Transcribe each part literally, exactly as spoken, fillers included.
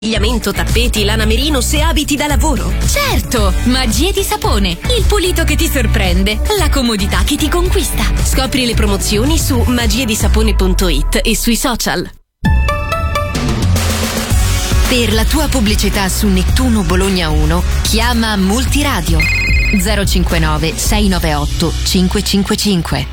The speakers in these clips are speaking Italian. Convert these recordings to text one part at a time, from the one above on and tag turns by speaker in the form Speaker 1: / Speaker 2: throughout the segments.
Speaker 1: Abbigliamento, tappeti, lana merino se abiti da lavoro.
Speaker 2: Certo, Magie di Sapone, il pulito che ti sorprende, la comodità che ti conquista.
Speaker 1: Scopri le promozioni su magie di sapone punto it e sui social.
Speaker 2: Per la tua pubblicità su Nettuno Bologna uno, chiama Multiradio zero cinquantanove sei novantaotto cinquecentocinquantacinque.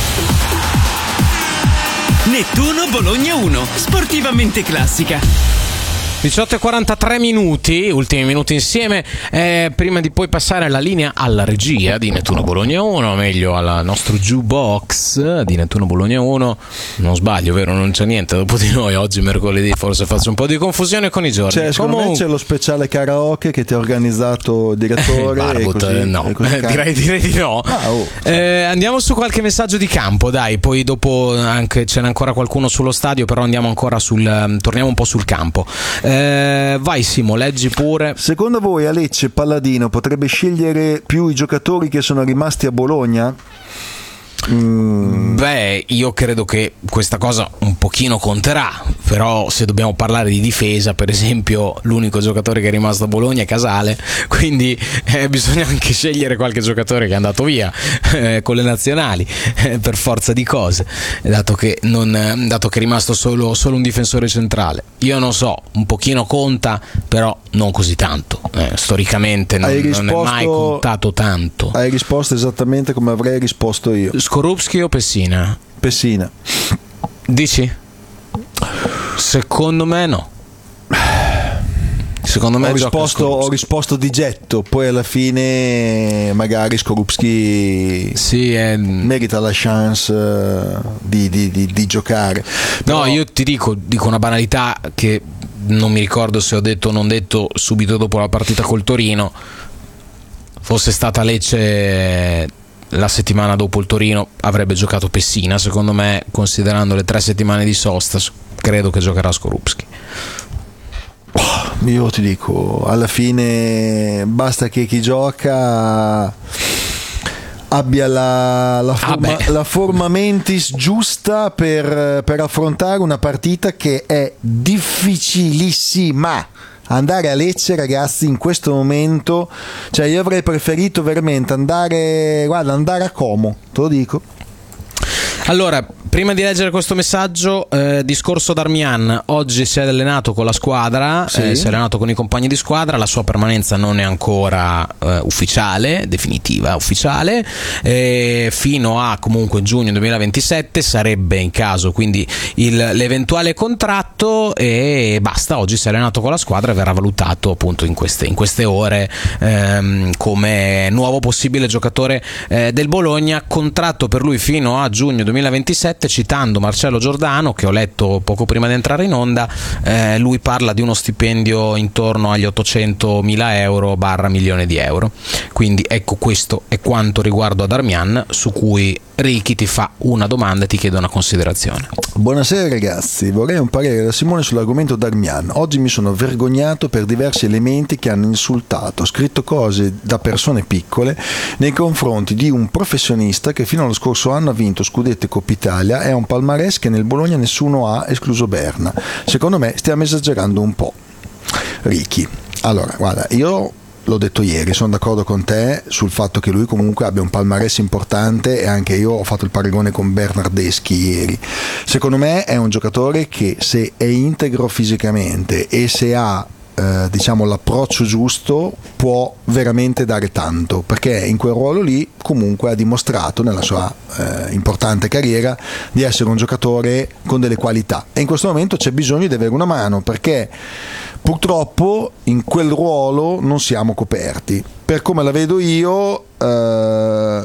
Speaker 3: Nettuno Bologna uno, sportivamente classica.
Speaker 4: diciotto e quarantatré minuti, ultimi minuti insieme, eh, prima di poi passare la linea alla regia di Nettuno Bologna uno, meglio al nostro jukebox di Nettuno Bologna uno. Non sbaglio, vero? Non c'è niente dopo di noi oggi mercoledì, forse faccio un po' di confusione con i giorni.
Speaker 5: Cioè, secondo
Speaker 4: Comun-
Speaker 5: me c'è lo speciale karaoke che ti ha organizzato il direttore.
Speaker 4: Barbot,
Speaker 5: e così,
Speaker 4: no,
Speaker 5: e così
Speaker 4: direi, direi di no.
Speaker 5: Ah, oh.
Speaker 4: eh, andiamo su qualche messaggio di campo, dai, poi dopo anche ce n'è ancora qualcuno sullo stadio, però andiamo ancora sul, torniamo un po' sul campo. Eh, vai Simo, leggi pure.
Speaker 5: Secondo voi a Lecce Palladino potrebbe scegliere più i giocatori che sono rimasti a Bologna? Mm.
Speaker 4: Beh, io credo che questa cosa un pochino conterà, però se dobbiamo parlare di difesa, per esempio, l'unico giocatore che è rimasto a Bologna è Casale, quindi eh, bisogna anche scegliere qualche giocatore che è andato via eh, con le nazionali eh, per forza di cose, dato che, non, dato che è rimasto solo, solo un difensore centrale. Io non so, un pochino conta, però non così tanto, eh, storicamente non,
Speaker 5: risposto,
Speaker 4: non è mai contato tanto.
Speaker 5: Hai risposto esattamente come avrei risposto io.
Speaker 4: Skorupski o Pessina?
Speaker 5: Pessina.
Speaker 4: Dici? Secondo me no. Secondo me
Speaker 5: ho risposto, ho risposto di getto, poi alla fine magari Skorupski
Speaker 4: sì, è...
Speaker 5: merita la chance di, di, di, di giocare.
Speaker 4: Però... No, io ti dico, dico una banalità che non mi ricordo se ho detto o non detto subito dopo la partita col Torino. Fosse stata Lecce la settimana dopo il Torino avrebbe giocato Pessina, secondo me, considerando le tre settimane di sosta, credo che giocherà Skorupski.
Speaker 5: Io ti dico, alla fine basta che chi gioca abbia la, la, forma,
Speaker 4: ah
Speaker 5: la forma mentis giusta per, per affrontare una partita che è difficilissima. Andare a Lecce, ragazzi, in questo momento, cioè io avrei preferito veramente andare, guarda, andare a Como, te lo dico.
Speaker 4: Allora, prima di leggere questo messaggio, eh, discorso Darmian, oggi si è allenato con la squadra,
Speaker 5: sì.
Speaker 4: eh, si è allenato con i compagni di squadra, la sua permanenza non è ancora eh, ufficiale, definitiva, ufficiale, eh, fino a comunque giugno duemilaventisette sarebbe in caso quindi il, l'eventuale contratto e basta. Oggi si è allenato con la squadra e verrà valutato appunto in queste, in queste ore ehm, come nuovo possibile giocatore eh, del Bologna, contratto per lui fino a giugno duemilaventisette. Citando Marcello Giordano, che ho letto poco prima di entrare in onda, eh, lui parla di uno stipendio intorno agli ottocentomila euro barra milione di euro. Quindi ecco, questo è quanto riguardo a Darmian, su cui Ricky ti fa una domanda e ti chiede una considerazione.
Speaker 5: Buonasera ragazzi, vorrei un parere da Simone sull'argomento Darmian. Oggi mi sono vergognato per diversi elementi che hanno insultato, scritto cose da persone piccole nei confronti di un professionista che fino allo scorso anno ha vinto scudetti Coppa Italia, è un palmarès che nel Bologna nessuno ha, escluso Berna. Secondo me stiamo esagerando un po'. Ricky, allora guarda, io l'ho detto ieri, sono d'accordo con te sul fatto che lui comunque abbia un palmarès importante e anche io ho fatto il paragone con Bernardeschi ieri. Secondo me è un giocatore che, se è integro fisicamente e se ha eh, diciamo l'approccio giusto, può veramente dare tanto, perché in quel ruolo lì comunque ha dimostrato nella sua eh, importante carriera di essere un giocatore con delle qualità e in questo momento c'è bisogno di avere una mano, perché purtroppo in quel ruolo non siamo coperti. Per come la vedo io, eh,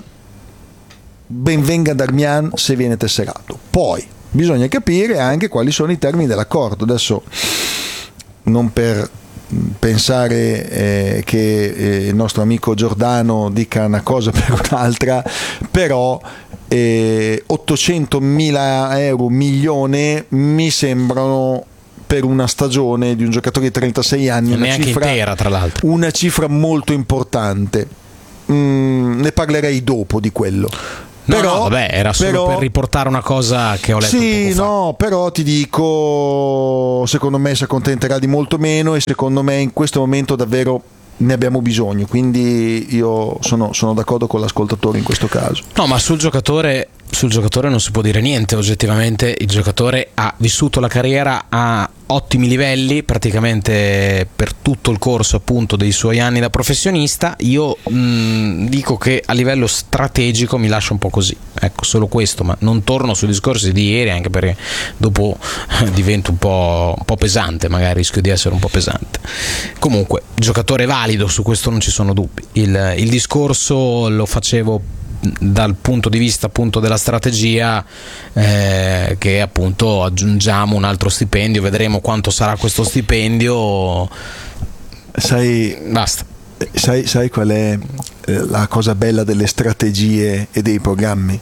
Speaker 5: ben venga Darmian se viene tesserato. Poi bisogna capire anche quali sono i termini dell'accordo. Adesso, non per pensare eh, che eh, il nostro amico Giordano dica una cosa per un'altra, però eh, ottocentomila euro, milione, mi sembrano per una stagione di un giocatore di trentasei anni una cifra,
Speaker 4: intera, tra l'altro.
Speaker 5: Una cifra molto importante. Mm, ne parlerei dopo di quello.
Speaker 4: No,
Speaker 5: però,
Speaker 4: no, vabbè, era solo
Speaker 5: però,
Speaker 4: per riportare una cosa che ho letto
Speaker 5: sì,
Speaker 4: un poco fa.
Speaker 5: no, però ti dico, secondo me si accontenterà di molto meno e secondo me in questo momento davvero ne abbiamo bisogno, quindi io sono, sono d'accordo con l'ascoltatore in questo caso.
Speaker 4: No, ma sul giocatore sul giocatore non si può dire niente, oggettivamente il giocatore ha vissuto la carriera a ottimi livelli praticamente per tutto il corso appunto dei suoi anni da professionista. Io mh, dico che a livello strategico mi lascia un po' così, ecco, solo questo, ma non torno sui discorsi di ieri, anche perché dopo divento un po', un po' pesante, magari rischio di essere un po' pesante. Comunque giocatore valido, su questo non ci sono dubbi. Il, il discorso lo facevo dal punto di vista appunto della strategia, eh, che appunto aggiungiamo un altro stipendio, vedremo quanto sarà questo stipendio.
Speaker 5: Sai,
Speaker 4: basta.
Speaker 5: Sai, sai qual è la cosa bella delle strategie e dei programmi?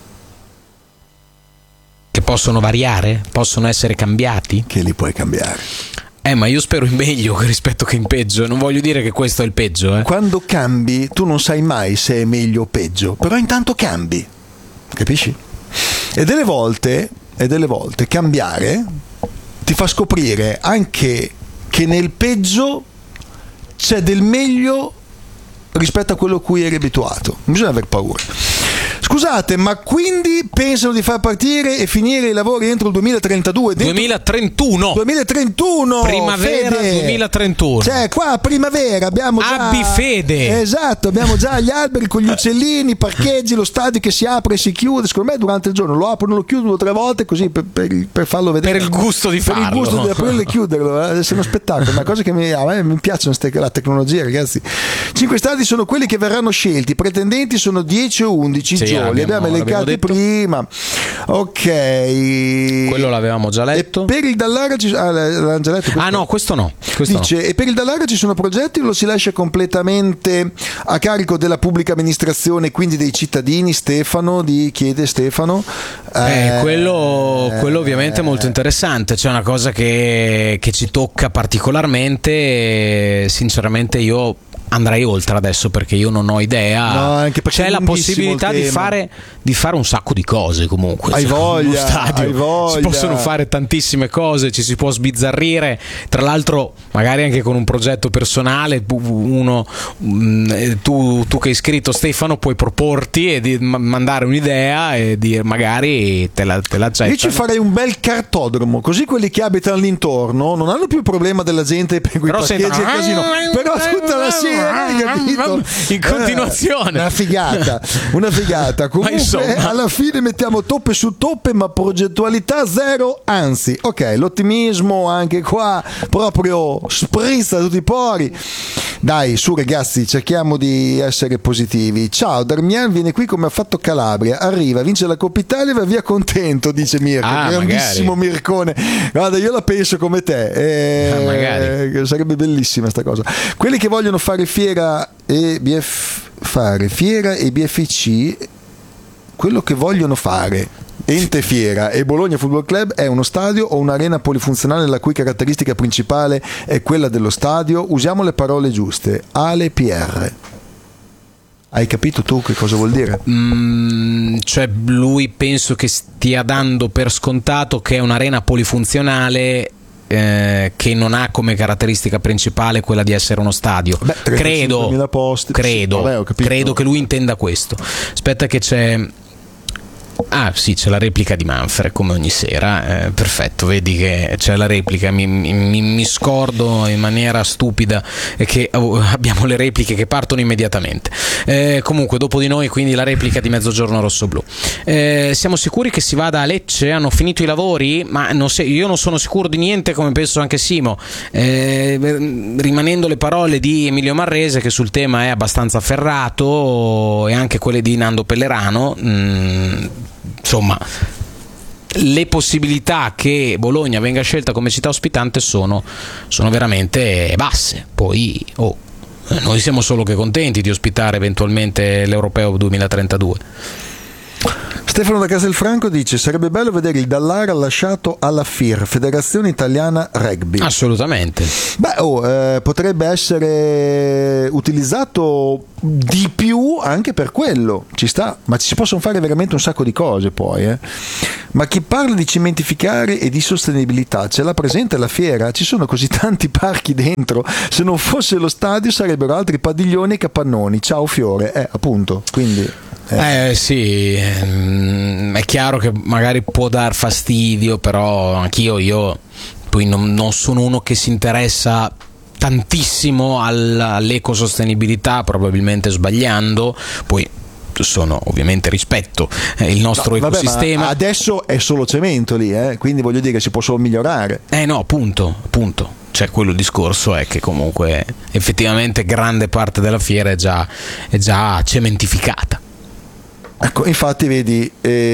Speaker 4: Che possono variare, possono essere cambiati,
Speaker 5: che li puoi cambiare.
Speaker 4: Eh, ma io spero in meglio rispetto che in peggio. Non voglio dire che questo è il peggio, eh.
Speaker 5: Quando cambi tu non sai mai se è meglio o peggio, però intanto cambi, capisci? E delle volte, e delle volte cambiare ti fa scoprire anche che nel peggio c'è del meglio rispetto a quello a cui eri abituato. Non bisogna aver paura. Scusate, ma quindi pensano di far partire e finire i lavori entro il duemilatrentadue?
Speaker 4: duemilatrentuno
Speaker 5: duemilatrentuno
Speaker 4: Primavera
Speaker 5: Fede.
Speaker 4: duemilatrentuno.
Speaker 5: Cioè, qua a primavera abbiamo già.
Speaker 4: Abbi fede.
Speaker 5: Esatto, abbiamo già gli alberi con gli uccellini, i parcheggi, lo stadio che si apre e si chiude. Secondo me durante il giorno lo aprono, lo chiudono tre volte così per, per, per farlo vedere.
Speaker 4: Per il gusto di
Speaker 5: per
Speaker 4: farlo.
Speaker 5: Per il gusto di aprirlo e chiuderlo. Eh? È uno spettacolo. Una cosa che mi, a me mi piacciono la tecnologia, ragazzi. Cinque stadi sono quelli che verranno scelti. I pretendenti sono dieci o undici. Sì, Li abbiamo elencati prima. Ok,
Speaker 4: quello l'avevamo già letto.
Speaker 5: E per il Dallara ci... ah, l'hanno già letto,
Speaker 4: ah no, questo no. Questo
Speaker 5: Dice,
Speaker 4: no.
Speaker 5: E per il Dallara ci sono progetti o lo si lascia completamente a carico della pubblica amministrazione, quindi dei cittadini? Stefano, di, chiede Stefano.
Speaker 4: Eh, eh, quello, quello ovviamente è molto interessante. C'è una cosa che, che ci tocca particolarmente. Sinceramente io andrei oltre adesso perché io non ho idea.
Speaker 5: No, anche
Speaker 4: c'è la possibilità di fare, di fare un sacco di cose comunque.
Speaker 5: Hai
Speaker 4: cioè,
Speaker 5: voglia,
Speaker 4: stadio,
Speaker 5: hai voglia.
Speaker 4: Si possono fare tantissime cose, ci si può sbizzarrire, tra l'altro magari anche con un progetto personale. Uno, tu, tu che hai scritto Stefano puoi proporti e di, mandare un'idea e dire magari te la, te la accettano.
Speaker 5: Io ci farei un bel cartodromo, così quelli che abitano all'intorno non hanno più il problema della gente per cui parcheggi e casino, però tutta la sera, hai capito?
Speaker 4: In continuazione,
Speaker 5: eh, una figata, una figata. Comunque alla fine mettiamo toppe su toppe, ma progettualità zero, anzi, ok, l'ottimismo anche qua proprio sprizza da tutti i pori. Dai, su ragazzi, cerchiamo di essere positivi. Ciao, Darmian viene qui come ha fatto Calabria, arriva, vince la Coppa Italia e va via contento, dice Mirko.
Speaker 4: Ah,
Speaker 5: grandissimo
Speaker 4: magari.
Speaker 5: Mircone. Guarda, io la penso come te. Eh,
Speaker 4: ah, magari.
Speaker 5: Sarebbe bellissima sta cosa. Quelli che vogliono fare fiera e B F fare fiera e B F C, quello che vogliono fare Ente Fiera e Bologna Football Club è uno stadio o un'arena polifunzionale la cui caratteristica principale è quella dello stadio? Usiamo le parole giuste. Ale P R. Hai capito tu che cosa vuol dire?
Speaker 4: Mm, cioè lui penso che stia dando per scontato che è un'arena polifunzionale eh, che non ha come caratteristica principale quella di essere uno stadio.
Speaker 5: Beh,
Speaker 4: credo
Speaker 5: posti.
Speaker 4: credo,
Speaker 5: Vabbè, ho capito.
Speaker 4: credo che lui intenda questo. Aspetta che c'è. Ah sì, c'è la replica di Manfred come ogni sera, eh, perfetto, vedi che c'è la replica, mi, mi, mi scordo in maniera stupida e che oh, abbiamo le repliche che partono immediatamente. Eh, comunque dopo di noi quindi la replica di Mezzogiorno Rossoblu. Eh, siamo sicuri che si vada a Lecce? Hanno finito i lavori? Ma non se, io non sono sicuro di niente, come penso anche Simo. Eh, rimanendo le parole di Emilio Marrese, che sul tema è abbastanza afferrato, e anche quelle di Nando Pellerano, mh, insomma le possibilità che Bologna venga scelta come città ospitante sono, sono veramente basse. Poi oh, noi siamo solo che contenti di ospitare eventualmente l'Europeo duemilatrentadue.
Speaker 5: Stefano da Castelfranco dice: sarebbe bello vedere il Dallara lasciato alla F I R, Federazione Italiana Rugby.
Speaker 4: Assolutamente.
Speaker 5: Beh, oh, eh, potrebbe essere utilizzato di più anche per quello, ci sta, ma ci si possono fare veramente un sacco di cose poi, eh. Ma chi parla di cementificare e di sostenibilità ce l'ha presente alla fiera? Ci sono così tanti parchi dentro, se non fosse lo stadio sarebbero altri padiglioni e capannoni. Ciao Fiore, eh, appunto, quindi
Speaker 4: Eh, eh sì, ehm, è chiaro che magari può dar fastidio, però anch'io io poi non, non sono uno che si interessa tantissimo all, all'ecosostenibilità, probabilmente sbagliando, poi sono ovviamente rispetto eh, il nostro
Speaker 5: no, vabbè,
Speaker 4: ecosistema.
Speaker 5: Ma adesso è solo cemento lì, eh? Quindi voglio dire che si può solo migliorare.
Speaker 4: Eh no, appunto, appunto. Cioè, quello il discorso è che comunque effettivamente grande parte della fiera è già, è già cementificata.
Speaker 5: Ecco, infatti vedi,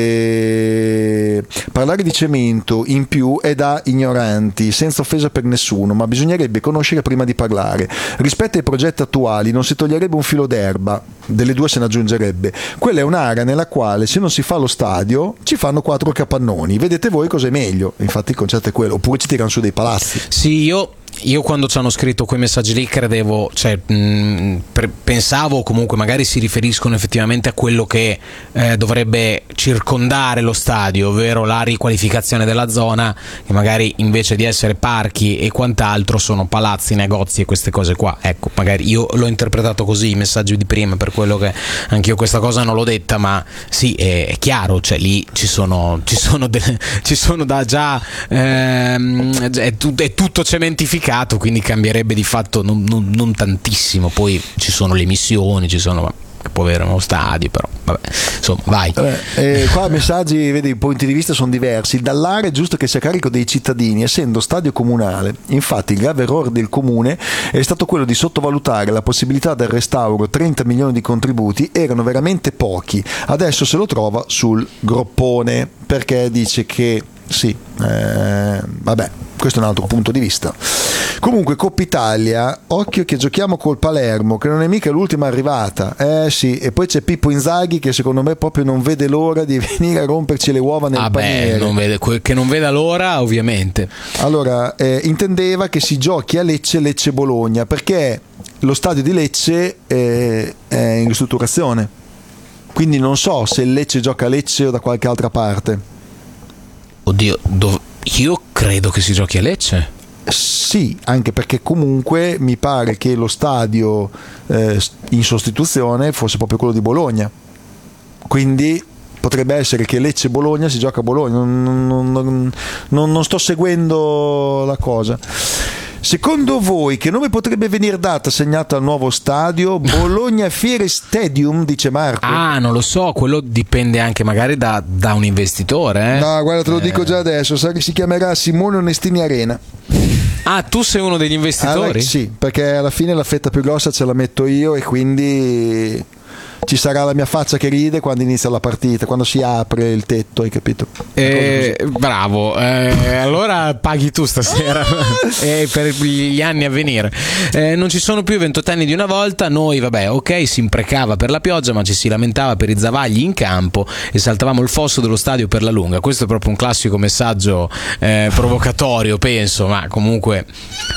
Speaker 5: eh, parlare di cemento in più è da ignoranti, senza offesa per nessuno, ma bisognerebbe conoscere prima di parlare. Rispetto ai progetti attuali non si toglierebbe un filo d'erba, delle due se ne aggiungerebbe. Quella è un'area nella quale se non si fa lo stadio ci fanno quattro capannoni, vedete voi cos'è meglio. Infatti il concetto è quello, oppure ci tirano su dei palazzi.
Speaker 4: Sì, io Io quando ci hanno scritto quei messaggi lì credevo, cioè mh, per, pensavo comunque magari si riferiscono effettivamente a quello che eh, dovrebbe circondare lo stadio, ovvero la riqualificazione della zona, che magari invece di essere parchi e quant'altro sono palazzi, negozi e queste cose qua. Ecco, magari io l'ho interpretato così i messaggi di prima, per quello che anch'io questa cosa non l'ho detta, ma sì, è, è chiaro, cioè lì ci sono ci sono, delle, ci sono da già ehm, è, tut, è tutto cementificato, quindi cambierebbe di fatto non, non, non tantissimo. Poi ci sono le missioni, ci sono, che può avere uno stadio, però vabbè, insomma, vai.
Speaker 5: Vabbè, eh, qua messaggi, vedi, i punti di vista sono diversi. Dall'area è giusto che sia a carico dei cittadini, essendo stadio comunale. Infatti il grave errore del comune è stato quello di sottovalutare la possibilità del restauro. Trenta milioni di contributi erano veramente pochi, adesso se lo trova sul groppone, perché dice che sì, eh, vabbè, questo è un altro punto di vista. Comunque Coppa Italia, occhio che giochiamo col Palermo, che non è mica l'ultima arrivata, eh sì, e poi c'è Pippo Inzaghi che secondo me proprio non vede l'ora di venire a romperci le uova nel
Speaker 4: ah
Speaker 5: paniere.
Speaker 4: Beh, non vede, che non veda l'ora, ovviamente.
Speaker 5: Allora, eh, intendeva che si giochi a Lecce, Lecce-Bologna, perché lo stadio di Lecce eh, è in ristrutturazione, quindi non so se il Lecce gioca a Lecce o da qualche altra parte.
Speaker 4: Oddio, dov- io credo che si giochi a Lecce.
Speaker 5: Sì, anche perché comunque mi pare che lo stadio eh, in sostituzione fosse proprio quello di Bologna, quindi potrebbe essere che Lecce-Bologna si gioca a Bologna. Non, non, non, non, non sto seguendo la cosa. Secondo voi che nome potrebbe venire dato assegnato al nuovo stadio? Bologna Fiere Stadium, dice Marco.
Speaker 4: Ah, non lo so, quello dipende anche magari da, da un investitore, eh?
Speaker 5: No, guarda, te lo
Speaker 4: eh.
Speaker 5: dico già adesso, sa che si chiamerà Simone Onestini Arena.
Speaker 4: Ah, tu sei uno degli investitori?
Speaker 5: Allora, sì, perché alla fine la fetta più grossa ce la metto io e quindi ci sarà la mia faccia che ride quando inizia la partita, quando si apre il tetto, hai capito?
Speaker 4: Eh, bravo, eh, allora paghi tu stasera eh, per gli anni a venire. Eh, non ci sono più i ventotto anni di una volta. Noi, vabbè, ok, si imprecava per la pioggia, ma ci si lamentava per i zavagli in campo e saltavamo il fosso dello stadio per la lunga. Questo è proprio un classico messaggio eh, provocatorio, penso, ma comunque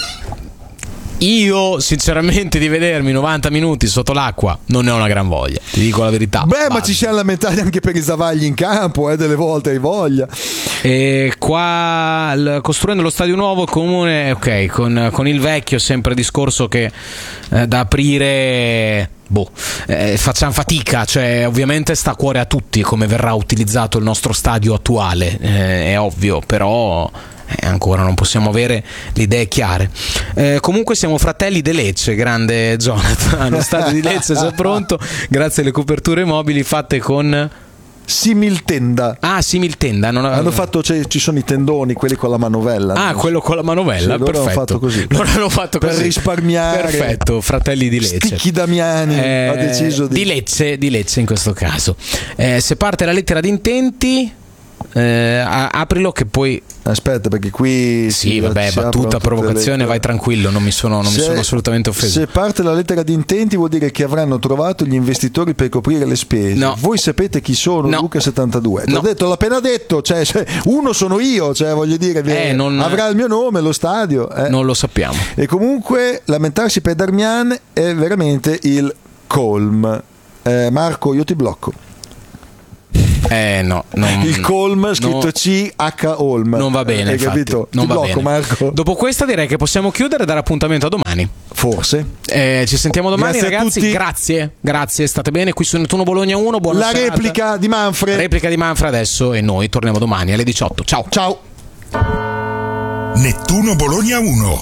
Speaker 4: io sinceramente di vedermi novanta minuti sotto l'acqua non ne ho una gran voglia, ti dico la verità.
Speaker 5: Beh,
Speaker 4: Vado.
Speaker 5: ma ci siamo lamentati anche per i zavagli in campo, eh, delle volte hai voglia.
Speaker 4: E qua l- costruendo lo stadio nuovo comune, ok, con, con il vecchio sempre discorso che eh, da aprire, boh, eh, facciamo fatica, cioè ovviamente sta a cuore a tutti come verrà utilizzato il nostro stadio attuale, eh, è ovvio, però Eh, ancora non possiamo avere le idee chiare. Eh, comunque siamo fratelli de Lecce, grande Jonathan. Lo stadio di Lecce è già pronto grazie alle coperture mobili fatte con
Speaker 5: Similtenda.
Speaker 4: Ah, Similtenda. Non avevo...
Speaker 5: Hanno fatto, cioè, ci sono i tendoni, quelli con la manovella.
Speaker 4: Ah,
Speaker 5: no?
Speaker 4: quello con la manovella,
Speaker 5: sì, loro
Speaker 4: perfetto.
Speaker 5: hanno fatto così.
Speaker 4: Loro hanno fatto
Speaker 5: per
Speaker 4: così.
Speaker 5: risparmiare.
Speaker 4: Perfetto, fratelli di Lecce.
Speaker 5: Sticchi Damiani
Speaker 4: eh,
Speaker 5: ha deciso di...
Speaker 4: di Lecce, di Lecce in questo caso. Eh, se parte la lettera di intenti, Eh, aprilo che poi
Speaker 5: aspetta, perché qui
Speaker 4: sì,
Speaker 5: si,
Speaker 4: vabbè,
Speaker 5: si
Speaker 4: battuta, provocazione, vai tranquillo, non mi sono, non
Speaker 5: se,
Speaker 4: mi sono assolutamente offeso.
Speaker 5: Se parte la lettera di intenti vuol dire che avranno trovato gli investitori per coprire le spese.
Speaker 4: No.
Speaker 5: Voi sapete chi sono?
Speaker 4: No.
Speaker 5: Luca settantadue.
Speaker 4: No.
Speaker 5: L'ho detto, l'ho appena detto, cioè, cioè, uno sono io, cioè voglio dire,
Speaker 4: Eh, non-
Speaker 5: avrà il mio nome, lo stadio. eh.
Speaker 4: Non lo sappiamo.
Speaker 5: E comunque lamentarsi per Darmian è veramente il colm. Eh, Marco, io ti blocco.
Speaker 4: Eh no, non,
Speaker 5: Il colm scritto
Speaker 4: no,
Speaker 5: C H Olm.
Speaker 4: non va bene,
Speaker 5: Hai
Speaker 4: infatti.
Speaker 5: capito?
Speaker 4: Non
Speaker 5: ti
Speaker 4: va
Speaker 5: blocco,
Speaker 4: bene.
Speaker 5: Marco.
Speaker 4: Dopo questa direi che possiamo chiudere e dare appuntamento a domani.
Speaker 5: Forse.
Speaker 4: Eh, ci sentiamo domani,
Speaker 5: Grazie a
Speaker 4: ragazzi.
Speaker 5: tutti.
Speaker 4: Grazie, grazie, state bene qui su Nettuno Bologna uno. Buona
Speaker 5: La
Speaker 4: serata.
Speaker 5: replica di Manfred.
Speaker 4: Replica di Manfred adesso e noi torniamo domani alle diciotto. Ciao.
Speaker 5: Ciao.
Speaker 6: Nettuno Bologna uno.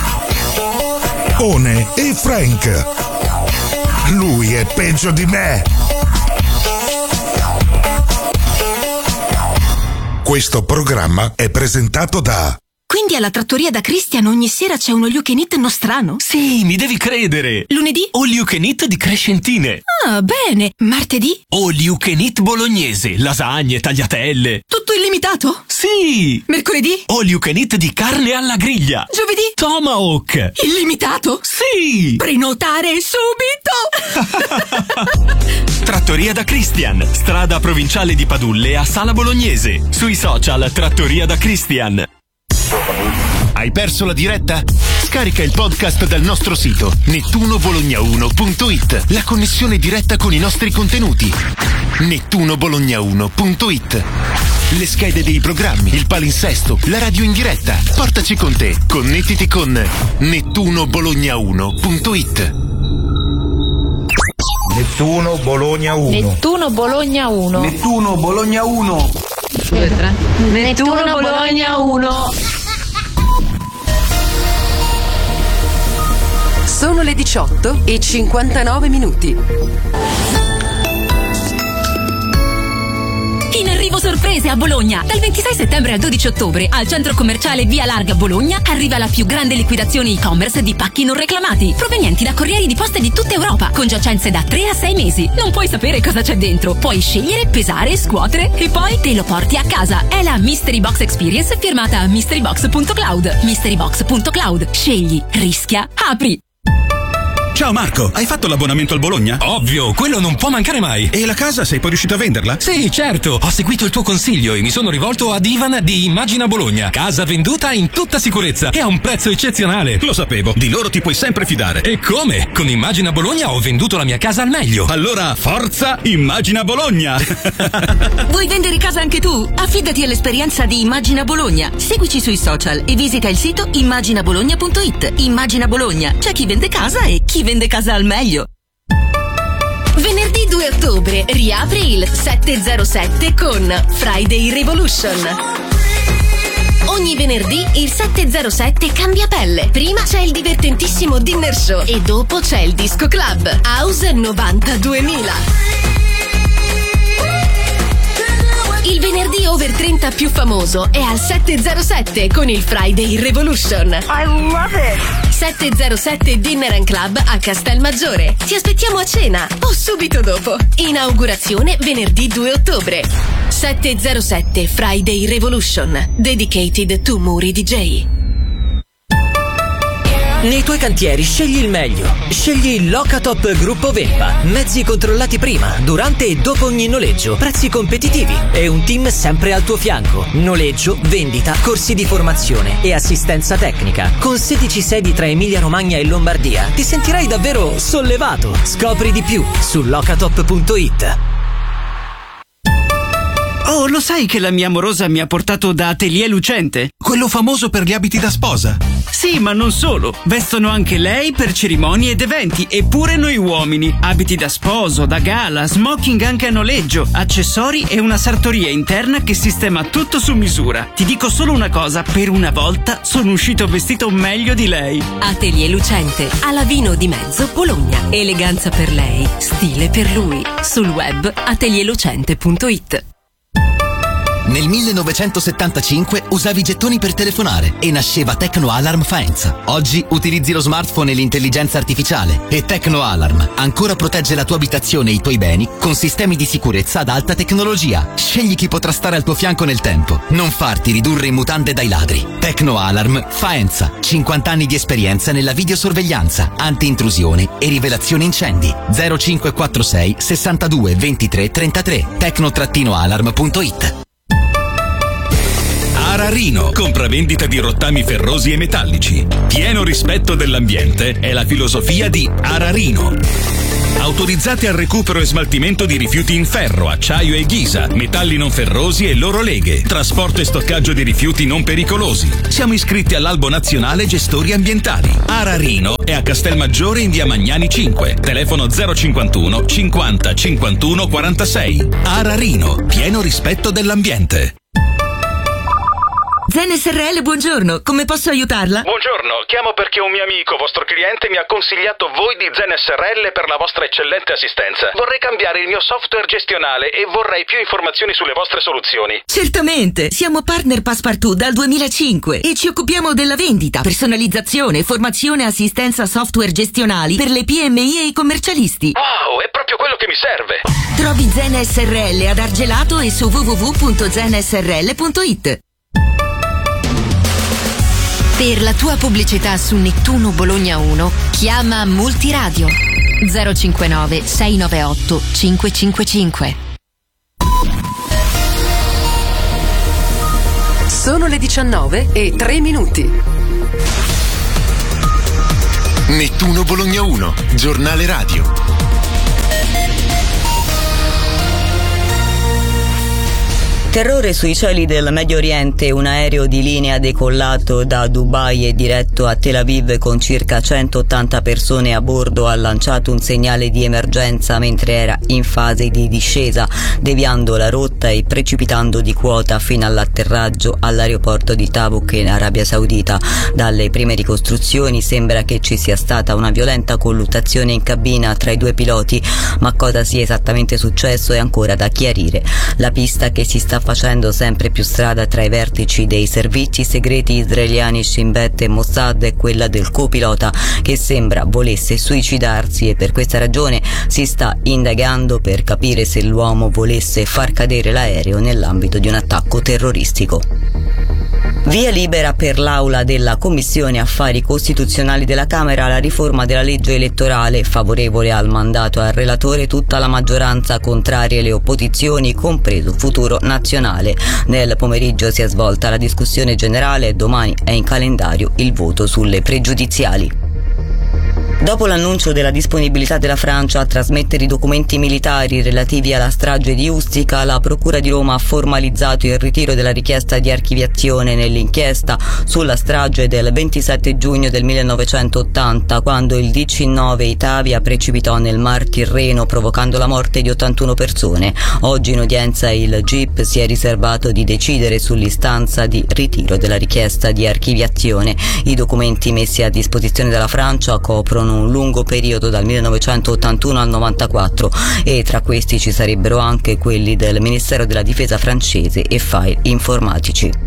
Speaker 6: One e Frank. Lui è peggio di me. Questo programma è presentato da...
Speaker 1: Quindi alla trattoria da Christian ogni sera c'è uno you can eat nostrano?
Speaker 3: Sì, mi devi credere.
Speaker 1: Lunedì?
Speaker 3: All you can eat di Crescentine.
Speaker 1: Ah, bene. Martedì?
Speaker 3: All you can eat bolognese, lasagne, tagliatelle.
Speaker 1: Tutto illimitato?
Speaker 3: Sì.
Speaker 1: Mercoledì?
Speaker 3: All you can eat di carne alla griglia.
Speaker 1: Giovedì?
Speaker 3: Tomahawk.
Speaker 1: Illimitato?
Speaker 3: Sì.
Speaker 1: Prenotare subito!
Speaker 3: Trattoria da Christian, strada provinciale di Padulle a Sala Bolognese. Sui social Trattoria da Christian. Hai perso la diretta? Scarica il podcast dal nostro sito nettuno bologna uno punto it. La connessione diretta con i nostri contenuti. nettuno bologna uno punto it. Le schede dei programmi, il palinsesto, la radio in diretta. Portaci con te. Connettiti con nettuno bologna uno punto it.
Speaker 6: Nettuno Bologna uno.
Speaker 7: Nettuno Bologna uno.
Speaker 8: Nettuno Bologna uno.
Speaker 7: Nettuno Bologna uno.
Speaker 9: Sono le diciotto e cinquantanove minuti.
Speaker 1: In arrivo sorprese a Bologna. Dal ventisei settembre al dodici ottobre al centro commerciale Via Larga Bologna arriva la più grande liquidazione e-commerce di pacchi non reclamati, provenienti da corrieri di poste di tutta Europa, con giacenze da tre a sei mesi. Non puoi sapere cosa c'è dentro, puoi scegliere, pesare, scuotere e poi te lo porti a casa. È la Mystery Box Experience firmata mystery box punto cloud. mystery box punto cloud. Scegli, rischia, apri.
Speaker 10: Ciao Marco, hai fatto l'abbonamento al Bologna?
Speaker 3: Ovvio, quello non può mancare mai.
Speaker 10: E la casa sei poi riuscito a venderla?
Speaker 3: Sì, certo, ho seguito il tuo consiglio e mi sono rivolto ad Ivan di Immagina Bologna. Casa venduta in tutta sicurezza e a un prezzo eccezionale.
Speaker 10: Lo sapevo, di loro ti puoi sempre fidare.
Speaker 3: E come? Con Immagina Bologna ho venduto la mia casa al meglio.
Speaker 10: Allora, forza Immagina Bologna!
Speaker 1: Vuoi vendere casa anche tu? Affidati all'esperienza di Immagina Bologna. Seguici sui social e visita il sito immagina bologna punto it. Immagina Bologna, c'è chi vende casa e chi vende casa al meglio. Venerdì due ottobre riapre il settecentosette con Friday Revolution. Ogni venerdì il settecentosette cambia pelle. Prima c'è il divertentissimo dinner show e dopo c'è il disco club House novanta duemila. Il venerdì over trenta più famoso è al settecentosette con il Friday Revolution. I love it! settecentosette Dinner and Club a Castelmaggiore. Ti aspettiamo a cena o subito dopo. Inaugurazione venerdì due ottobre. settecentosette Friday Revolution. Dedicated to Muri D J.
Speaker 11: Nei tuoi cantieri scegli il meglio. Scegli il Locatop Gruppo Vempa. Mezzi controllati prima, durante e dopo ogni noleggio. Prezzi competitivi e un team sempre al tuo fianco. Noleggio, vendita, corsi di formazione e assistenza tecnica. Con sedici sedi tra Emilia Romagna e Lombardia ti sentirai davvero sollevato. Scopri di più su locatop punto it.
Speaker 8: Oh, lo sai che la mia amorosa mi ha portato da Atelier Lucente?
Speaker 10: Quello famoso per gli abiti da sposa.
Speaker 8: Sì, ma non solo. Vestono anche lei per cerimonie ed eventi, e pure noi uomini. Abiti da sposo, da gala, smoking anche a noleggio, accessori e una sartoria interna che sistema tutto su misura. Ti dico solo una cosa, per una volta sono uscito vestito meglio di lei.
Speaker 1: Atelier Lucente, a Lavino di Mezzo, Bologna. Eleganza per lei, stile per lui. Sul web atelierlucente punto it.
Speaker 12: Nel millenovecentosettantacinque usavi i gettoni per telefonare e nasceva Tecno Alarm Faenza. Oggi utilizzi lo smartphone e l'intelligenza artificiale e Tecno Alarm ancora protegge la tua abitazione e i tuoi beni con sistemi di sicurezza ad alta tecnologia. Scegli chi potrà stare al tuo fianco nel tempo. Non farti ridurre in mutande dai ladri. Tecno Alarm Faenza. cinquanta anni di esperienza nella videosorveglianza, anti-intrusione e rivelazione incendi. zero cinque quattro sei sessantadue ventitré trentatré. tecno alarm punto it.
Speaker 10: Ararino, compravendita di rottami ferrosi e metallici. Pieno rispetto dell'ambiente è la filosofia di Ararino. Autorizzati al recupero e smaltimento di rifiuti in ferro, acciaio e ghisa, metalli non ferrosi e loro leghe, trasporto e stoccaggio di rifiuti non pericolosi. Siamo iscritti all'Albo Nazionale Gestori Ambientali. Ararino è a Castelmaggiore in via Magnani cinque, telefono zero cinquantuno cinquanta cinquantuno quarantasei. Ararino, pieno rispetto dell'ambiente.
Speaker 1: Zen S R L, buongiorno, come posso aiutarla?
Speaker 13: Buongiorno, chiamo perché un mio amico, vostro cliente, mi ha consigliato voi di Zen S R L per la vostra eccellente assistenza. Vorrei cambiare il mio software gestionale e vorrei più informazioni sulle vostre soluzioni.
Speaker 1: Certamente, siamo partner Passepartout dal duemilacinque e ci occupiamo della vendita, personalizzazione, formazione e assistenza software gestionali per le P M I e i commercialisti.
Speaker 13: Wow, è proprio quello che mi serve.
Speaker 1: Trovi Zen S R L ad Argelato e su w w w punto zen s r l punto it.
Speaker 2: Per la tua pubblicità su Nettuno Bologna uno, chiama Multiradio zero cinquantanove sei nove otto cinque cinque cinque.
Speaker 9: Sono le diciannove e tre minuti.
Speaker 3: Nettuno Bologna uno, giornale radio.
Speaker 14: Terrore sui cieli del Medio Oriente, un aereo di linea decollato da Dubai e diretto a Tel Aviv con circa centottanta persone a bordo ha lanciato un segnale di emergenza mentre era in fase di discesa, deviando la rotta e precipitando di quota fino all'atterraggio all'aeroporto di Tabuk in Arabia Saudita. Dalle prime ricostruzioni sembra che ci sia stata una violenta colluttazione in cabina tra i due piloti, ma cosa sia esattamente successo è ancora da chiarire. La pista che si sta facendo sempre più strada tra i vertici dei servizi segreti israeliani Shin Bet e Mossad è quella del copilota che sembra volesse suicidarsi, e per questa ragione si sta indagando per capire se l'uomo volesse far cadere l'aereo nell'ambito di un attacco terroristico. Via libera per l'Aula della Commissione Affari Costituzionali della Camera alla riforma della legge elettorale, favorevole al mandato al relatore tutta la maggioranza, contrarie le opposizioni, compreso Futuro Nazionale. Nel pomeriggio si è svolta la discussione generale e domani è in calendario il voto sulle pregiudiziali. Dopo l'annuncio della disponibilità della Francia a trasmettere i documenti militari relativi alla strage di Ustica, la Procura di Roma ha formalizzato il ritiro della richiesta di archiviazione nell'inchiesta sulla strage del ventisette giugno del millenovecentottanta, quando il D C nove Itavia precipitò nel Mar Tirreno provocando la morte di ottantuno persone. Oggi in udienza il G I P si è riservato di decidere sull'istanza di ritiro della richiesta di archiviazione. I documenti messi a disposizione dalla Francia coprono un lungo periodo dal millenovecentottantuno al novantaquattro e tra questi ci sarebbero anche quelli del Ministero della Difesa francese e file informatici.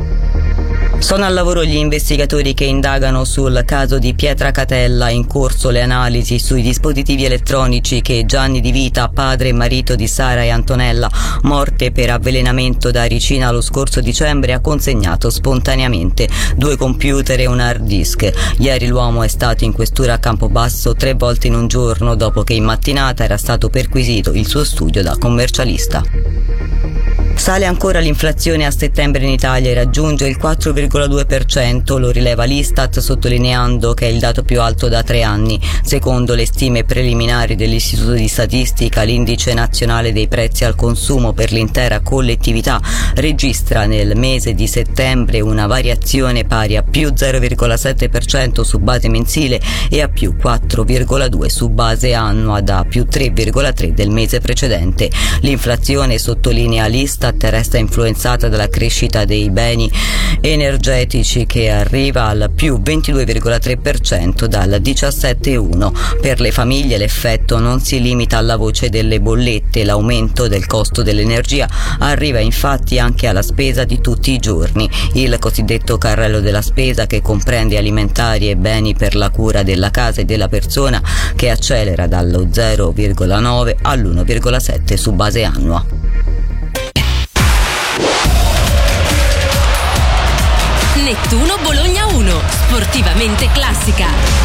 Speaker 14: Sono al lavoro gli investigatori che indagano sul caso di Pietra Catella, in corso le analisi sui dispositivi elettronici che Gianni Di Vita, padre e marito di Sara e Antonella, morte per avvelenamento da ricina lo scorso dicembre, ha consegnato spontaneamente: due computer e un hard disk. Ieri l'uomo è stato in questura a Campobasso tre volte in un giorno, dopo che in mattinata era stato perquisito il suo studio da commercialista. Sale ancora l'inflazione a settembre in Italia e raggiunge il quattro virgola due per cento, lo rileva l'Istat sottolineando che è il dato più alto da tre anni. Secondo le stime preliminari dell'Istituto di Statistica, l'indice nazionale dei prezzi al consumo per l'intera collettività registra nel mese di settembre una variazione pari a più zero virgola sette per cento su base mensile e a più quattro virgola due per cento su base annua, da più tre virgola tre per cento del mese precedente. L'inflazione, sottolinea l'Istat, resta influenzata dalla crescita dei beni energetici che arriva al più ventidue virgola tre per cento dal diciassette virgola uno. Per le famiglie l'effetto non si limita alla voce delle bollette, l'aumento del costo dell'energia arriva infatti anche alla spesa di tutti i giorni, il cosiddetto carrello della spesa che comprende alimentari e beni per la cura della casa e della persona, che accelera dallo zero virgola nove all'uno virgola sette su base annua.
Speaker 2: Nettuno Bologna uno, sportivamente classica.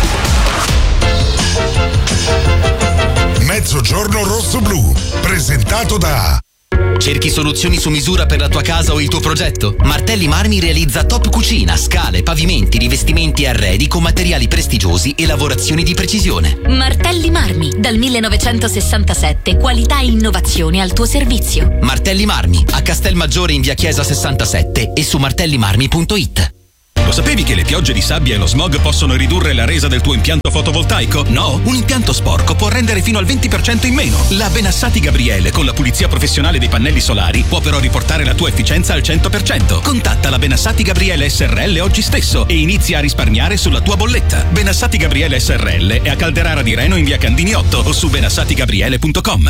Speaker 6: Mezzogiorno rosso-blu, presentato da...
Speaker 12: Cerchi soluzioni su misura per la tua casa o il tuo progetto? Martelli Marmi realizza top cucina, scale, pavimenti, rivestimenti e arredi con materiali prestigiosi e lavorazioni di precisione.
Speaker 2: Martelli Marmi, dal millenovecentosessantasette, qualità e innovazione al tuo servizio.
Speaker 12: Martelli Marmi, a Castelmaggiore in via Chiesa sessantasette e su martellimarmi punto it.
Speaker 10: Lo sapevi che le piogge di sabbia e lo smog possono ridurre la resa del tuo impianto fotovoltaico? No? Un impianto sporco può rendere fino al venti per cento in meno. La Benassati Gabriele, con la pulizia professionale dei pannelli solari, può però riportare la tua efficienza al cento per cento. Contatta la Benassati Gabriele S R L oggi stesso e inizia a risparmiare sulla tua bolletta. Benassati Gabriele S R L è a Calderara di Reno in via Candini otto o su benassati gabriele punto com.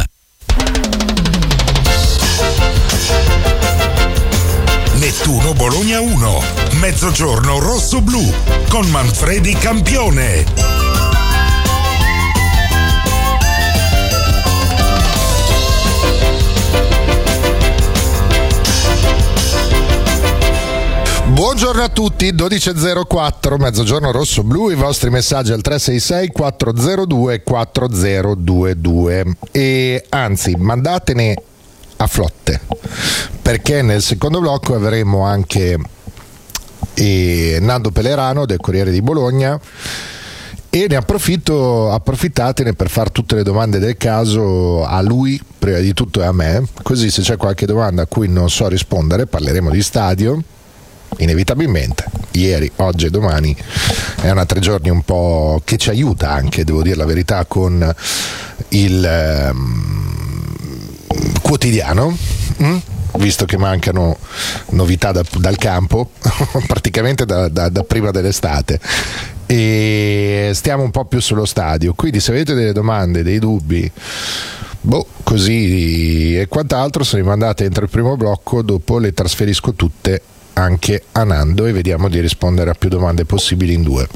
Speaker 6: Nettuno Bologna uno, Mezzogiorno rosso-blu, con Manfredi Campione.
Speaker 15: Buongiorno a tutti, dodici e zero quattro, Mezzogiorno rosso-blu, i vostri messaggi al tre sei sei quattro zero due quattro zero due due e anzi mandatene a flotte, perché nel secondo blocco avremo anche eh, Nando Pelerano del Corriere di Bologna e ne approfitto, approfittatene per fare tutte le domande del caso a lui prima di tutto e a me, così se c'è qualche domanda a cui non so rispondere parleremo di stadio inevitabilmente. Ieri, oggi e domani è una tre giorni un po' che ci aiuta anche, devo dire la verità, con il um, quotidiano, mh? visto che mancano novità da, dal campo praticamente da, da, da prima dell'estate e stiamo un po' più sullo stadio, quindi se avete delle domande, dei dubbi, boh, così e quant'altro, se li mandate entro il primo blocco, dopo le trasferisco tutte anche a Nando e vediamo di rispondere a più domande possibili in due.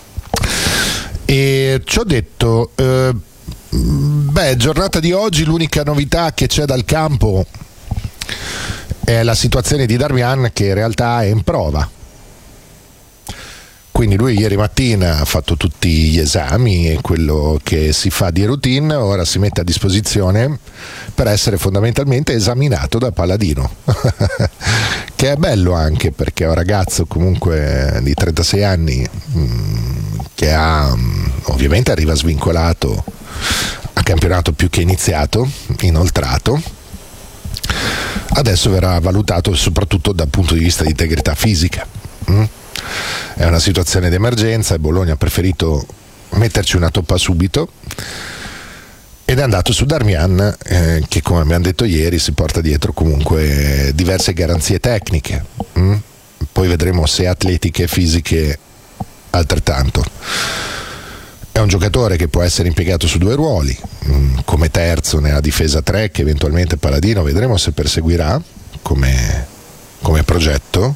Speaker 15: E ci ho detto eh, beh, giornata di oggi, l'unica novità che c'è dal campo è la situazione di Darmian, che in realtà è in prova. Quindi lui ieri mattina ha fatto tutti gli esami e quello che si fa di routine, ora si mette a disposizione per essere fondamentalmente esaminato da Paladino che è bello anche perché è un ragazzo comunque di trentasei anni mh, che ha ovviamente arriva svincolato a campionato più che iniziato, inoltrato. Adesso verrà valutato soprattutto dal punto di vista di integrità fisica. Mm? È una situazione d'emergenza e Bologna ha preferito metterci una toppa subito ed è andato su Darmian eh, che, come abbiamo detto ieri, si porta dietro comunque diverse garanzie tecniche. Mm? Poi vedremo se atletiche e fisiche altrettanto. È un giocatore che può essere impiegato su due ruoli, mh, come terzo nella difesa tre, che eventualmente Paladino vedremo se perseguirà come, come progetto,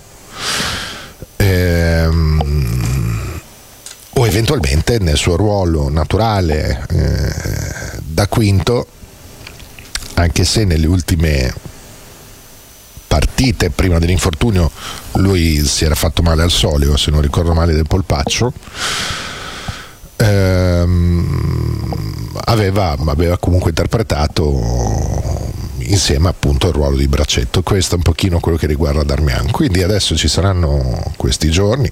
Speaker 15: ehm, o eventualmente nel suo ruolo naturale eh, da quinto, anche se nelle ultime partite prima dell'infortunio lui si era fatto male al soleo, se non ricordo male, del polpaccio. Ehm, aveva, aveva comunque interpretato insieme appunto il ruolo di braccetto. Questo è un pochino quello che riguarda Darmian. Quindi adesso ci saranno questi giorni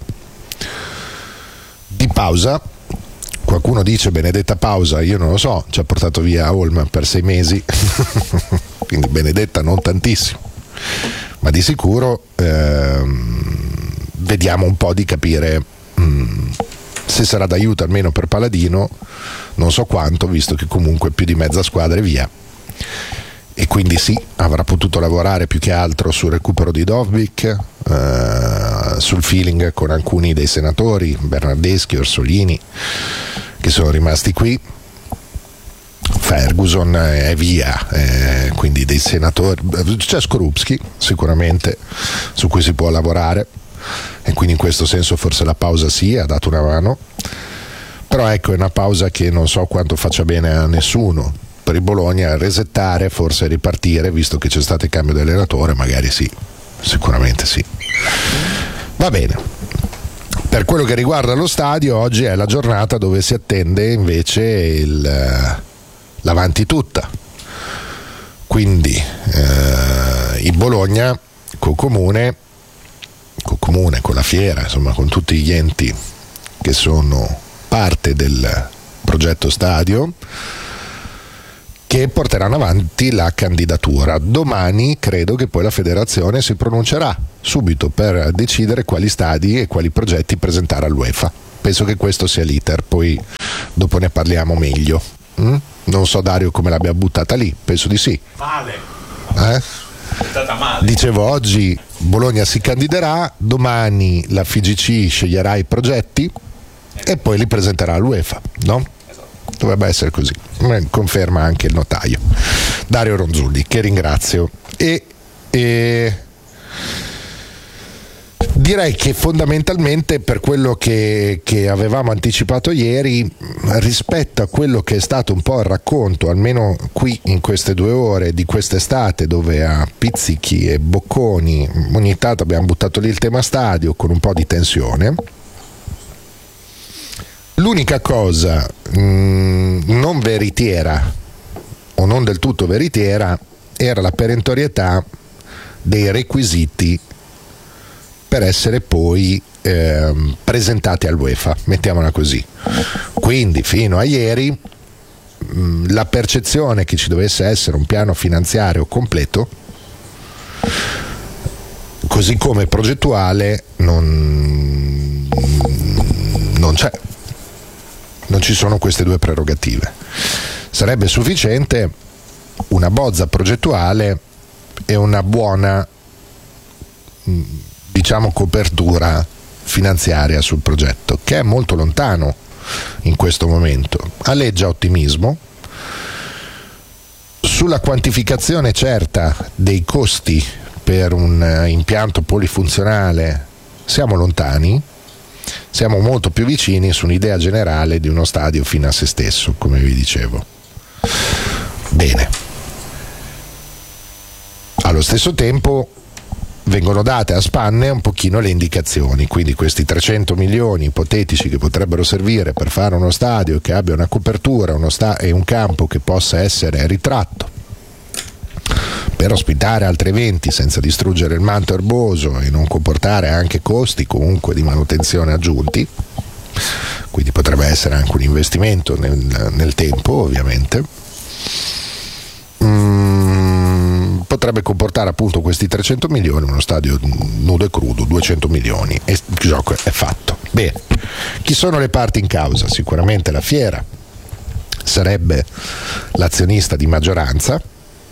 Speaker 15: di pausa. Qualcuno dice benedetta pausa, io non lo so, ci ha portato via Holm per sei mesi quindi benedetta non tantissimo, ma di sicuro ehm, vediamo un po' di capire mh, se sarà d'aiuto almeno per Paladino, non so quanto, visto che comunque più di mezza squadra è via e quindi sì, avrà potuto lavorare più che altro sul recupero di Dovbyk, eh, sul feeling con alcuni dei senatori, Bernardeschi, Orsolini, che sono rimasti qui. Ferguson è via, eh, quindi dei senatori, c'è Skorupski sicuramente su cui si può lavorare, e quindi in questo senso forse la pausa sì, ha dato una mano, però ecco, è una pausa che non so quanto faccia bene a nessuno. Per il Bologna resettare, forse ripartire, visto che c'è stato il cambio di allenatore, magari sì, sicuramente sì. Va bene. Per quello che riguarda lo stadio, oggi è la giornata dove si attende invece il, l'avanti tutta. Quindi eh, il Bologna col comune, col comune, con la fiera, insomma con tutti gli enti che sono parte del progetto stadio, che porteranno avanti la candidatura. Domani credo che poi la federazione si pronuncerà subito per decidere quali stadi e quali progetti presentare all'UEFA. Penso che questo sia l'iter, poi dopo ne parliamo meglio. Mm? Non so Dario come l'abbia buttata lì, penso di sì.
Speaker 4: Male.
Speaker 15: Eh?
Speaker 4: Buttata male.
Speaker 15: Dicevo, oggi Bologna si candiderà, domani la F I G C sceglierà i progetti e poi li presenterà all'UEFA, no? Dovrebbe essere così, conferma anche il notaio Dario Ronzulli, che ringrazio. E, e direi che fondamentalmente, per quello che, che avevamo anticipato ieri, rispetto a quello che è stato un po' il racconto, almeno qui in queste due ore di quest'estate, dove a pizzichi e bocconi ogni tanto abbiamo buttato lì il tema stadio con un po' di tensione, l'unica cosa mh, non veritiera o non del tutto veritiera era la perentorietà dei requisiti per essere poi eh, presentati all'UEFA, mettiamola così. Quindi fino a ieri mh, la percezione che ci dovesse essere un piano finanziario completo, così come progettuale, non, non c'è. Non ci sono queste due prerogative. Sarebbe sufficiente una bozza progettuale e una buona, diciamo, copertura finanziaria sul progetto, che è molto lontano in questo momento. Aleggia ottimismo sulla quantificazione certa dei costi per un impianto polifunzionale. Siamo lontani. Siamo molto più vicini su un'idea generale di uno stadio fine a se stesso, come vi dicevo. Bene. Allo stesso tempo vengono date a spanne un pochino le indicazioni, quindi questi trecento milioni ipotetici che potrebbero servire per fare uno stadio che abbia una copertura, uno sta- e un campo che possa essere ritratto per ospitare altri eventi senza distruggere il manto erboso e non comportare anche costi comunque di manutenzione aggiunti, quindi potrebbe essere anche un investimento nel, nel tempo, ovviamente. Mm, potrebbe comportare appunto questi trecento milioni uno stadio nudo e crudo, duecento milioni, e il gioco è fatto. Bene, chi sono le parti in causa? Sicuramente la fiera sarebbe l'azionista di maggioranza.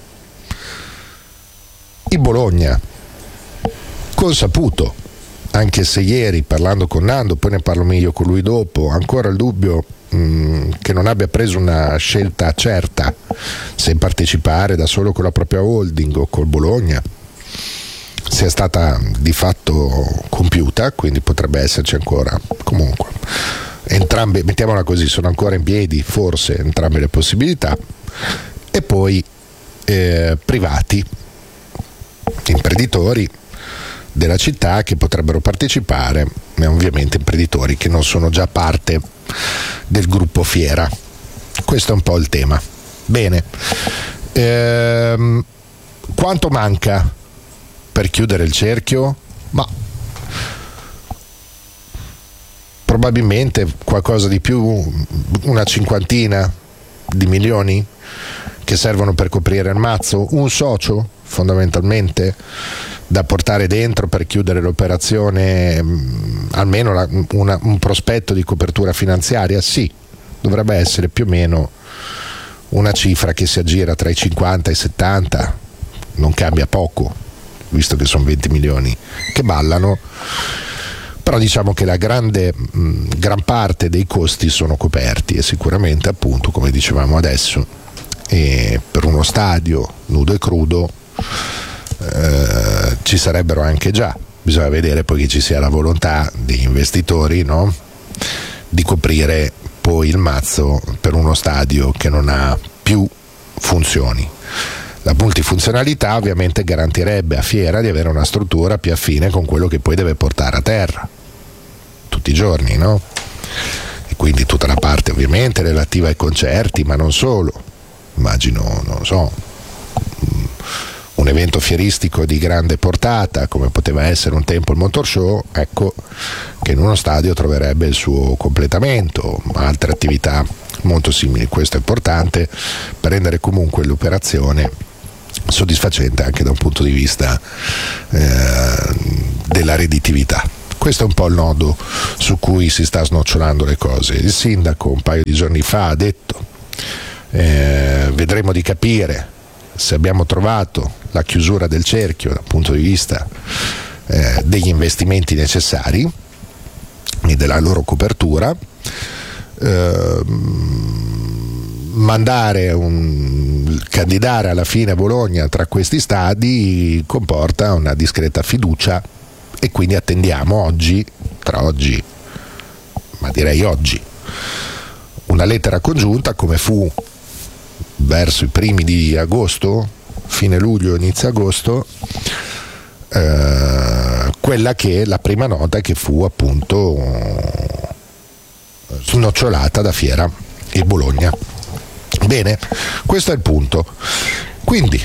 Speaker 15: Il Bologna, consaputo, anche se ieri parlando con Nando, poi ne parlo meglio con lui dopo, ancora il dubbio mh, che non abbia preso una scelta certa se partecipare da solo con la propria holding o col Bologna, sia stata di fatto compiuta, quindi potrebbe esserci ancora. Comunque entrambe, mettiamola così, sono ancora in piedi forse entrambe le possibilità. E poi eh, privati, imprenditori della città che potrebbero partecipare, e ovviamente imprenditori che non sono già parte del gruppo Fiera. Questo è un po' il tema. Bene, ehm, quanto manca per chiudere il cerchio? Ma probabilmente qualcosa di più, una cinquantina di milioni che servono per coprire il mazzo, un socio fondamentalmente da portare dentro per chiudere l'operazione, almeno la, una, un prospetto di copertura finanziaria. Sì, dovrebbe essere più o meno una cifra che si aggira tra i cinquanta e i settanta, non cambia poco, visto che sono venti milioni che ballano, però diciamo che la grande mh, gran parte dei costi sono coperti e sicuramente, appunto, come dicevamo adesso, e per uno stadio nudo e crudo eh, ci sarebbero anche già, bisogna vedere poi che ci sia la volontà degli investitori, no? Di coprire poi il mazzo per uno stadio che non ha più funzioni. La multifunzionalità ovviamente garantirebbe a Fiera di avere una struttura più affine con quello che poi deve portare a terra tutti i giorni, no? E quindi tutta la parte ovviamente relativa ai concerti, ma non solo. Immagino, non so, un evento fieristico di grande portata come poteva essere un tempo il Motor Show, ecco che in uno stadio troverebbe il suo completamento, altre attività molto simili. Questo è importante per rendere comunque l'operazione soddisfacente anche da un punto di vista eh, della redditività. Questo è un po' il nodo su cui si sta snocciolando le cose. Il sindaco un paio di giorni fa ha detto eh, vedremo di capire se abbiamo trovato la chiusura del cerchio dal punto di vista eh, degli investimenti necessari e della loro copertura. Eh, mandare un candidare alla fine a Bologna tra questi stadi comporta una discreta fiducia e quindi attendiamo oggi, tra oggi, ma direi oggi, una lettera congiunta come fu verso i primi di agosto, fine luglio, inizio agosto, eh, quella che la prima nota che fu appunto snocciolata da Fiera e Bologna. Bene, questo è il punto. Quindi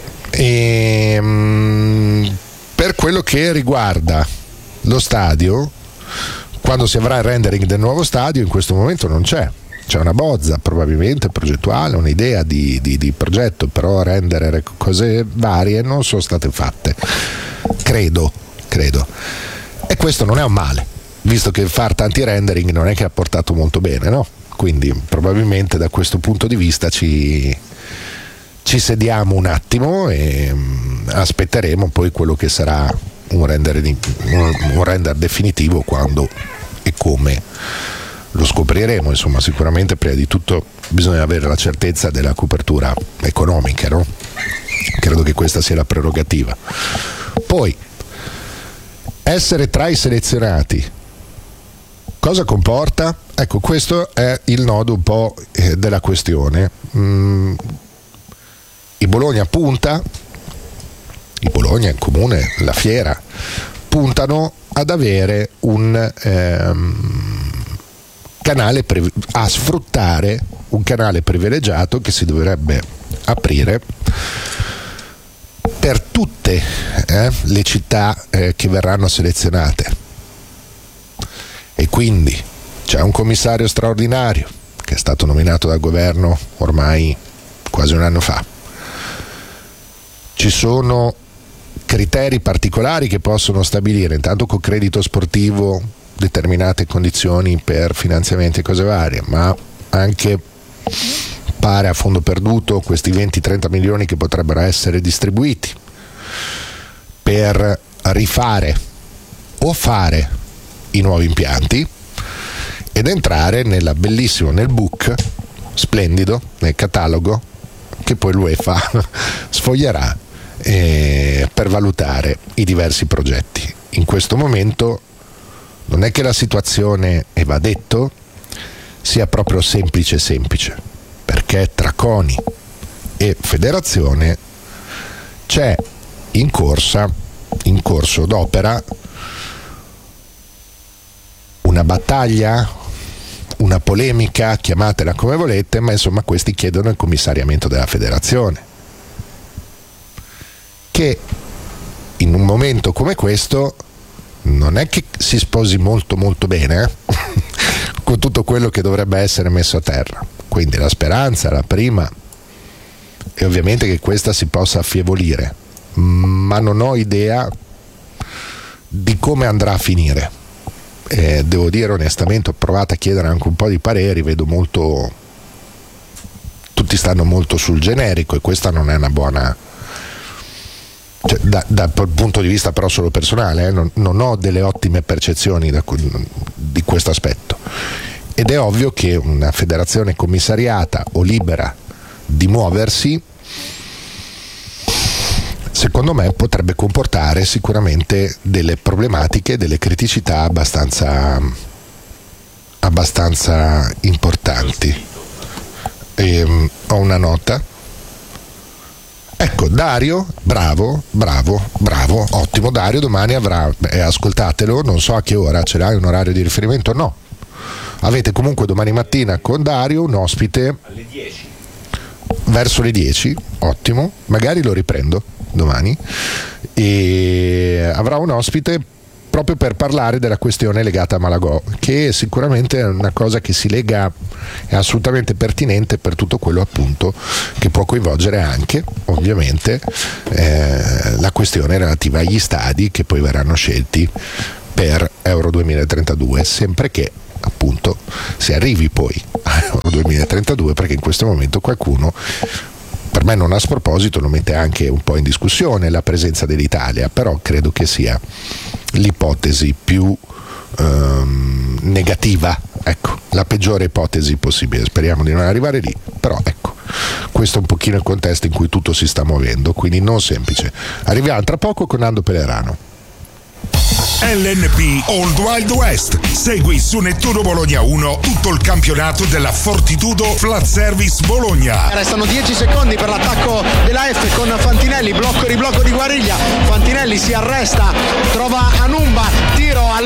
Speaker 15: ehm, per quello che riguarda lo stadio, quando si avrà il rendering del nuovo stadio, in questo momento non c'è. C'è una bozza probabilmente progettuale, un'idea di, di, di progetto, però rendere cose varie non sono state fatte, credo, credo. E questo non è un male, visto che far tanti rendering non è che ha portato molto bene, no? Quindi probabilmente da questo punto di vista ci, ci sediamo un attimo e um, aspetteremo poi quello che sarà un render, di, un, un render definitivo quando e come lo scopriremo. Insomma, sicuramente prima di tutto bisogna avere la certezza della copertura economica, no? Credo che questa sia la prerogativa. Poi essere tra i selezionati cosa comporta? Ecco, questo è il nodo un po' eh, della questione. Mm, il Bologna punta, il Bologna, il comune, la Fiera puntano ad avere un ehm, canale priv- a sfruttare un canale privilegiato che si dovrebbe aprire per tutte eh, le città eh, che verranno selezionate. E quindi c'è un commissario straordinario che è stato nominato dal governo ormai quasi un anno fa. Ci sono criteri particolari che possono stabilire, intanto con credito sportivo, determinate condizioni per finanziamenti e cose varie, ma anche pare a fondo perduto questi venti trenta milioni che potrebbero essere distribuiti per rifare o fare i nuovi impianti ed entrare nella bellissimo nel book splendido, nel catalogo che poi l'UEFA sfoglierà eh, per valutare i diversi progetti. In questo momento non è che la situazione, e va detto, sia proprio semplice semplice, perché tra CONI e Federazione c'è in corsa, in corso d'opera, una battaglia, una polemica, chiamatela come volete, ma insomma questi chiedono il commissariamento della federazione, che in un momento come questo non è che si sposi molto molto bene eh? con tutto quello che dovrebbe essere messo a terra. Quindi la speranza, la prima, è ovviamente che questa si possa affievolire, ma non ho idea di come andrà a finire. Eh, devo dire onestamente, ho provato a chiedere anche un po' di pareri, vedo molto tutti tutti stanno molto sul generico e questa non è una buona, cioè, da, dal punto di vista però solo personale, eh, non, non ho delle ottime percezioni da, di questo aspetto, ed è ovvio che una federazione commissariata o libera di muoversi, secondo me potrebbe comportare sicuramente delle problematiche, delle criticità abbastanza abbastanza importanti. E, um, ho una nota. Ecco, Dario, bravo, bravo, bravo, ottimo Dario, domani avrà, eh, ascoltatelo, non so a che ora, ce l'hai un orario di riferimento? No. Avete comunque domani mattina con Dario un ospite alle dieci. Verso le dieci, ottimo, magari lo riprendo domani, e avrà un ospite proprio per parlare della questione legata a Malagò, che sicuramente è una cosa che si lega, è assolutamente pertinente per tutto quello appunto che può coinvolgere anche ovviamente eh, la questione relativa agli stadi che poi verranno scelti per Euro duemilatrentadue, sempre che appunto si arrivi poi a Euro duemilatrentadue, perché in questo momento qualcuno, per me non a sproposito, lo mette anche un po' in discussione la presenza dell'Italia, però credo che sia l'ipotesi più ehm, negativa, ecco, la peggiore ipotesi possibile. Speriamo di non arrivare lì, però ecco, questo è un pochino il contesto in cui tutto si sta muovendo, quindi non semplice. Arriviamo tra poco con Nando Pelerano.
Speaker 6: L N P Old Wild West. Segui su Nettuno Bologna uno tutto il campionato della Fortitudo Flat Service Bologna.
Speaker 16: Restano dieci secondi per l'attacco della F con Fantinelli, blocco riblocco di Guariglia. Fantinelli si arresta, trova Anumba, tiro al